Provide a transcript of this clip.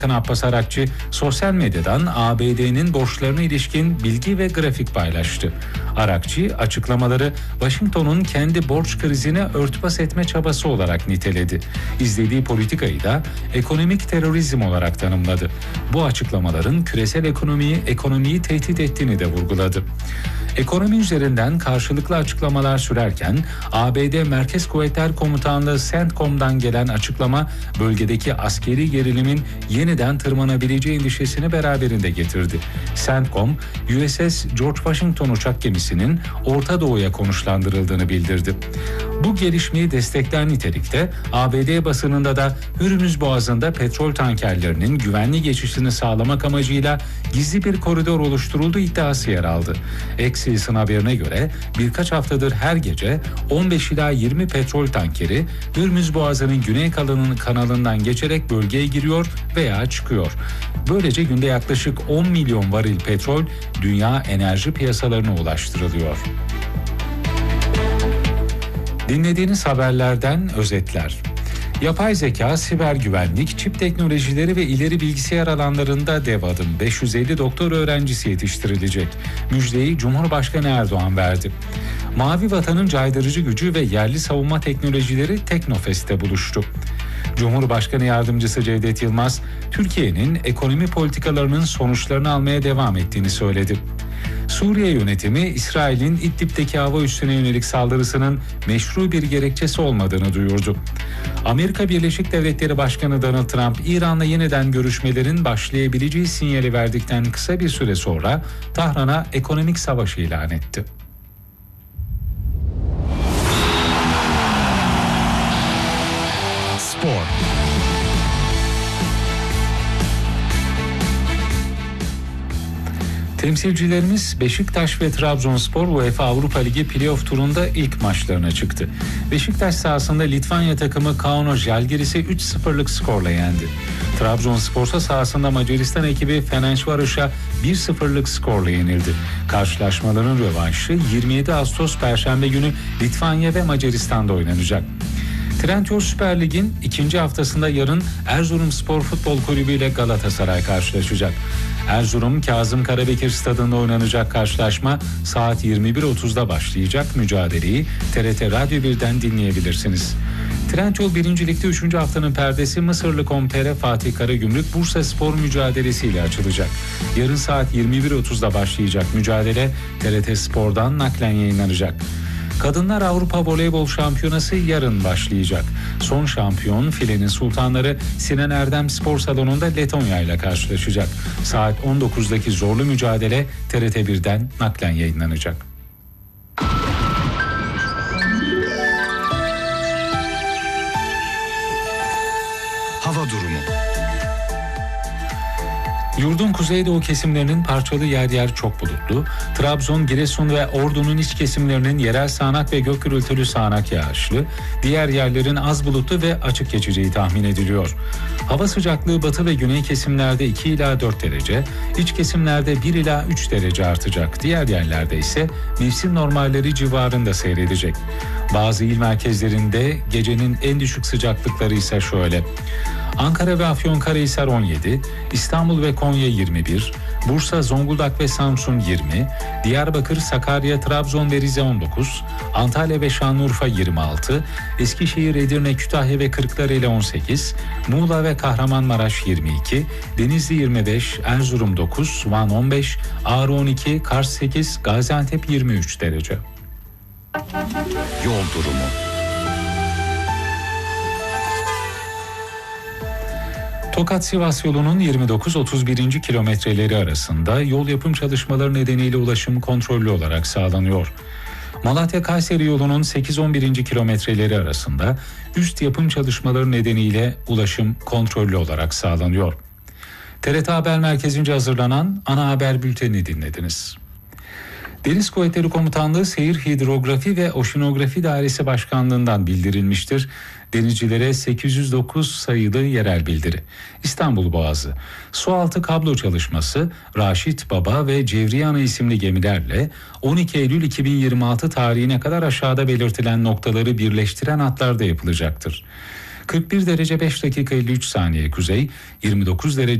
Abbas Arakçı sosyal medyadan ABD'nin borçlarına ilişkin bilgi ve grafik paylaştı. Arakçı açıklamaları Washington'un kendi borç krizine örtbas etme çabası olarak niteledi. İzlediği politikayı da ekonomik terörizm olarak tanımladı. Bu açıklamaların küresel ekonomiyi tehdit ettiğini de vurguladı. Ekonomi üzerinden karşılıklı açıklamalar sürerken ABD Merkez Kuvvetler Komutanlığı CENTCOM'dan gelen açıklama bölgedeki askeri gerilimin yeniden tırmanabileceği endişesini beraberinde getirdi. CENTCOM, USS George Washington uçak gemisinin Orta Doğu'ya konuşlandırıldığını bildirdi. Bu gelişmeyi destekler nitelikte ABD basınında da Hürmüz Boğazı'nda petrol tankerlerinin güvenli geçişini sağlamak amacıyla gizli bir koridor oluşturulduğu iddiası yer aldı. Axios'un haberine göre birkaç haftadır her gece 15 ila 20 petrol tankeri Hürmüz Boğazı'nın güney kanalından geçerek bölgeye giriyor veya çıkıyor. Böylece günde yaklaşık 10 milyon varil petrol dünya enerji piyasalarına ulaştırılıyor. Dinlediğiniz haberlerden özetler. Yapay zeka, siber güvenlik, çip teknolojileri ve ileri bilgisayar alanlarında dev adım 550 doktor öğrencisi yetiştirilecek. Müjdeyi Cumhurbaşkanı Erdoğan verdi. Mavi Vatan'ın caydırıcı gücü ve yerli savunma teknolojileri Teknofest'te buluştu. Cumhurbaşkanı Yardımcısı Cevdet Yılmaz, Türkiye'nin ekonomi politikalarının sonuçlarını almaya devam ettiğini söyledi. Suriye yönetimi, İsrail'in İdlib'deki hava üssüne yönelik saldırısının meşru bir gerekçesi olmadığını duyurdu. Amerika Birleşik Devletleri Başkanı Donald Trump, İran'la yeniden görüşmelerin başlayabileceği sinyali verdikten kısa bir süre sonra Tahran'a ekonomik savaş ilan etti. Spor. Temsilcilerimiz Beşiktaş ve Trabzonspor UEFA Avrupa Ligi Playoff turunda ilk maçlarına çıktı. Beşiktaş sahasında Litvanya takımı Kauno Žalgiris'i 3-0'lık skorla yendi. Trabzonspor sahasında Macaristan ekibi Ferencvaros'a 1-0'lık skorla yenildi. Karşılaşmaların rövanşı 27 Ağustos Perşembe günü Litvanya ve Macaristan'da oynanacak. Trendyol Süper Lig'in ikinci haftasında yarın Erzurumspor Futbol Kulübü ile Galatasaray karşılaşacak. Erzurum Kazım Karabekir Stadı'nda oynanacak karşılaşma saat 21.30'da başlayacak. Mücadeleyi TRT Radyo 1'den dinleyebilirsiniz. Trendyol 1. Lig'de 3. haftanın perdesi Mısırlı Kompere Fatih Karagümrük Bursaspor mücadelesiyle açılacak. Yarın saat 21.30'da başlayacak mücadele TRT Spor'dan naklen yayınlanacak. Kadınlar Avrupa Voleybol Şampiyonası yarın başlayacak. Son şampiyon Filenin Sultanları Sinan Erdem Spor Salonu'nda Letonya ile karşılaşacak. Saat 19'daki zorlu mücadele TRT 1'den naklen yayınlanacak. Hava durumu. Yurdun kuzeydoğu kesimlerinin parçalı yer yer çok bulutlu. Trabzon, Giresun ve Ordu'nun iç kesimlerinin yerel sağanak ve gök gürültülü sağanak yağışlı. Diğer yerlerin az bulutlu ve açık geçeceği tahmin ediliyor. Hava sıcaklığı batı ve güney kesimlerde 2 ila 4 derece, iç kesimlerde 1 ila 3 derece artacak. Diğer yerlerde ise mevsim normalleri civarında seyredecek. Bazı il merkezlerinde gecenin en düşük sıcaklıkları ise şöyle: Ankara ve Afyonkarahisar 17, İstanbul ve Konya 21, Bursa, Zonguldak ve Samsun 20, Diyarbakır, Sakarya, Trabzon ve Rize 19, Antalya ve Şanlıurfa 26, Eskişehir, Edirne, Kütahya ve Kırklareli 18, Muğla ve Kahramanmaraş 22, Denizli 25, Erzurum 9, Van 15, Ağrı 12, Kars 8, Gaziantep 23 derece. Yol durumu. Tokat-Sivas yolunun 29-31. kilometreleri arasında yol yapım çalışmaları nedeniyle ulaşım kontrollü olarak sağlanıyor. Malatya-Kayseri yolunun 8-11. kilometreleri arasında üst yapım çalışmaları nedeniyle ulaşım kontrollü olarak sağlanıyor. TRT Haber Merkezi'nce hazırlanan ana haber bültenini dinlediniz. Deniz Kuvvetleri Komutanlığı Seyir Hidrografi ve Oşinografi Dairesi Başkanlığı'ndan bildirilmiştir. Denizcilere 809 sayılı yerel bildiri. İstanbul Boğazı. Sualtı kablo çalışması Raşit Baba ve Cevriye Ana isimli gemilerle 12 Eylül 2026 tarihine kadar aşağıda belirtilen noktaları birleştiren hatlarda yapılacaktır. 41 derece 5 dakika 53 saniye kuzey, 29 derece